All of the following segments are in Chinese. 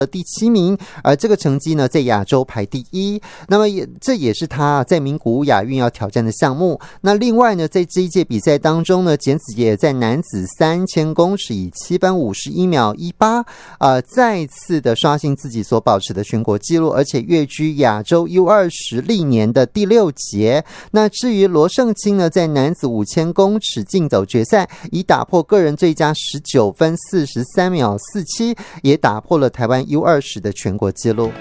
第7名，而这个成绩呢，在亚洲排第1。那么这也是他在名古屋亚运要挑战的项目。那另外呢，在这一届比赛当中呢，简子也在男子3000公尺以7分51秒18，再次的刷新自己所保持的全国纪录，而且跃居亚洲 U20 历年的第6节。那至于罗胜清呢，在男子5000公尺竞走决赛，以打破个人最佳19分43秒47，也打破了台湾U20 的全国纪录。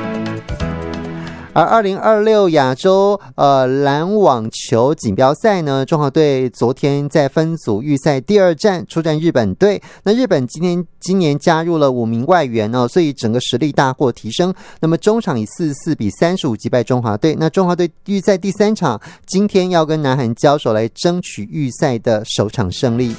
而2026亚洲篮网球锦标赛呢，中华队昨天在分组预赛第2战出战日本队。那日本今年加入了5名外援哦，所以整个实力大获提升。那么中场以44比35击败中华队。那中华队预赛第3场，今天要跟南韩交手来争取预赛的首场胜利。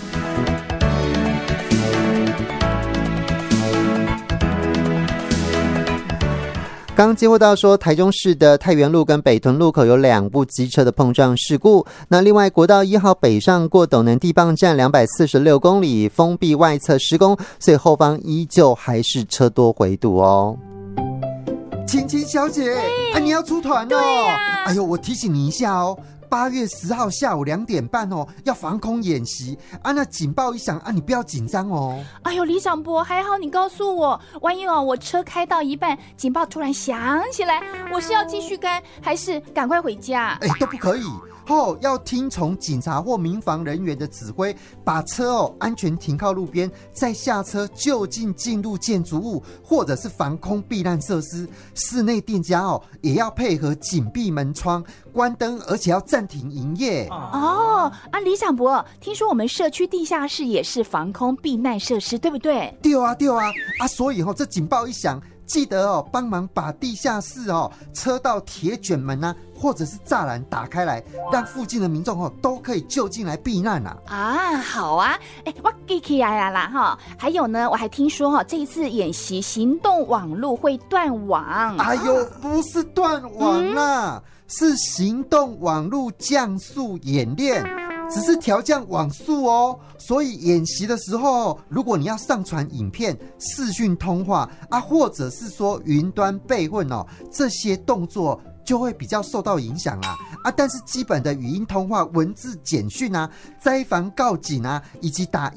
刚接获到说，台中市的太原路跟北屯路口有2部机车的碰撞事故。那另外，国道1号北上过斗南地磅站246公里，封闭外侧施工，所以后方依旧还是车多回堵哦。 晴晴小姐，你要出团哦？对呀。哎呦，我提醒你一下哦。8月10号下午2点半哦，要防空演习啊！那警报一响啊，你不要紧张哦。 哎呦，李长博，还好你告诉我，万一我车开到一半，警报突然响起来，我是要继续开，还是赶快回家？ 都不可以。要听从警察或民防人员的指挥，把车安全停靠路边，再下车就近进入建筑物或者是防空避难设施。室内店家也要配合紧闭门窗、关灯，而且要暂停营业。 李长博，听说我们社区地下室也是防空避难设施，对不对？ 对啊，所以这警报一响，记得帮忙把地下室车道铁卷门啊，或者是栅栏打开来，让附近的民众都可以就近来避难啊。 好啊，我记起来啦哈。还有呢，我还听说这一次演习行动网路会断网。 哎呦，不是断网啦，是行动网路降速演练。只是调降网速哦，所以演习的时候，如果你要上传影片、视讯通话或者是说云端备份这些动作就会比较受到影响啦。但是基本的语音通话、文字简讯灾防告警以及打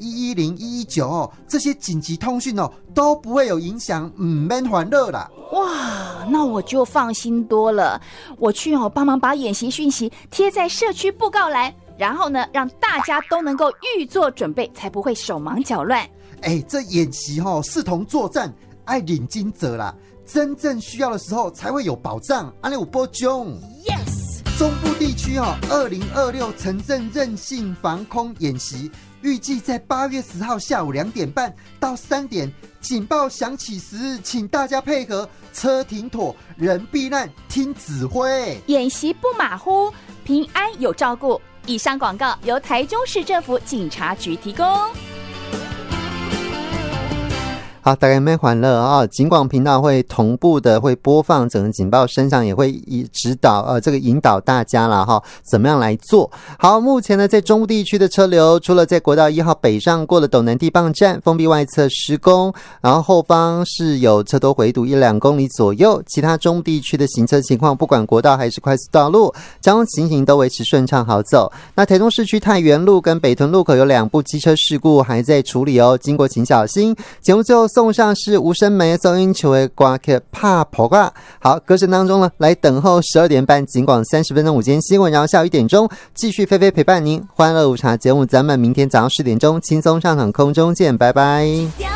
110、119这些紧急通讯都不会有影响，免烦恼啦。 哇，那我就放心多了。我去帮忙把演习讯息贴在社区布告栏。然后呢，让大家都能够预做准备，才不会手忙脚乱。 这演习视同作战，爱领军者啦，真正需要的时候才会有保障。安利有波中 ，Yes。 中部地区2026城镇韧性防空演习，预计在8月10号下午2点半到3点，警报响起时，请大家配合，车停妥，人避难，听指挥。 演习不马虎，平安有照顾。以上广告由台中市政府警察局提供。 好，大概蛮欢乐警广频道会同步的会播放整个警报声响，也会指导这个引导大家啦怎么样来做。好，目前呢在中部地区的车流，除了在国道1号北上过了斗南地磅站封闭外侧施工，然后后方是有车多回堵1-2公里左右，其他中部地区的行车情况，不管国道还是快速道路，交通情形都维持顺畅好走。那台中市区太原路跟北屯路口有2部机车事故还在处理经过请小心。节目最后送上是吴声梅收音球的歌曲怕婆啊。好，歌声当中呢，来等候12点半警广30分钟午间新闻，然后下午1点钟继续菲菲陪伴您欢乐午茶节目，咱们明天早上10点钟轻松上场空中见，拜拜。